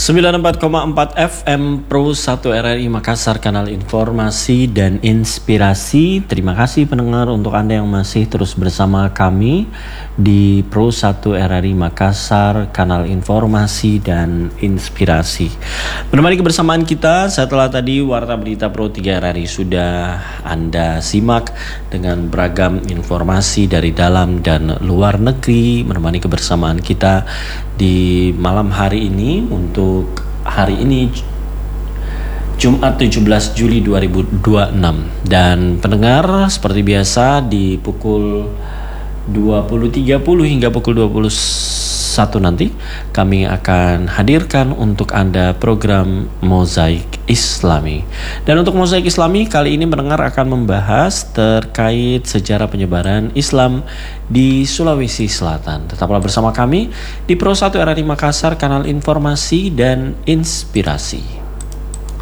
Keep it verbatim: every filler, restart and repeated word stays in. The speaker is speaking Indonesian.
sembilan puluh empat koma empat F M Pro satu R R I Makassar, kanal informasi dan inspirasi. Terima kasih pendengar untuk Anda yang masih terus bersama kami di Pro satu R R I Makassar, kanal informasi dan inspirasi. Menemani kebersamaan kita setelah tadi Warta Berita Pro tiga R R I sudah Anda simak dengan beragam informasi dari dalam dan luar negeri. Menemani kebersamaan kita di malam hari ini untuk hari ini Jumat tujuh belas Juli dua ribu dua puluh enam. Dan pendengar, seperti biasa di pukul dua puluh tiga puluh hingga pukul dua puluh satu nanti kami akan hadirkan untuk Anda program Mozaik Islami. Dan untuk Mozaik Islami kali ini pendengar akan membahas terkait sejarah penyebaran Islam di Sulawesi Selatan. Tetaplah bersama kami di Pro satu R R I Makassar, kanal informasi dan inspirasi.